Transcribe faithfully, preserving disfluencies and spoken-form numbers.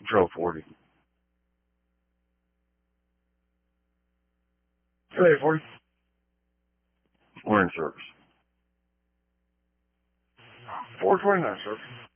Control forty. Hey, forty. We're in service. four twenty-nine, sir.